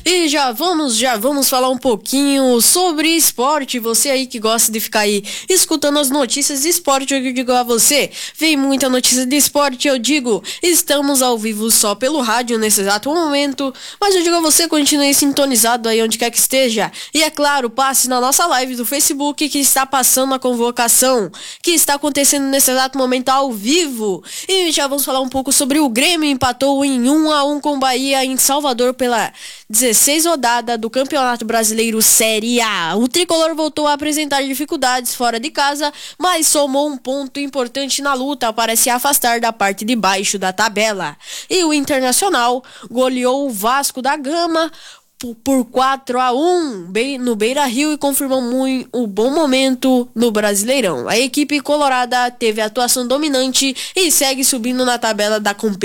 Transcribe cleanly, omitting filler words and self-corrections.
E já vamos falar um pouquinho sobre esporte. Você aí que gosta de ficar aí escutando as notícias de esporte, eu digo a você, vem muita notícia de esporte, eu digo, estamos ao vivo só pelo rádio nesse exato momento, mas eu digo a você, continue sintonizado aí onde quer que esteja. E é claro, passe na nossa live do Facebook que está passando a convocação, que está acontecendo nesse exato momento ao vivo. E já vamos falar um pouco sobre o Grêmio, empatou em 1-1 com o Bahia em Salvador pela 16 rodada do Campeonato Brasileiro Série A. O tricolor voltou a apresentar dificuldades fora de casa, mas somou um ponto importante na luta para se afastar da parte de baixo da tabela. E o Internacional goleou o Vasco da Gama por 4-1 no Beira-Rio e confirmou muito o bom momento no Brasileirão. A equipe colorada teve atuação dominante e segue subindo na tabela da competição.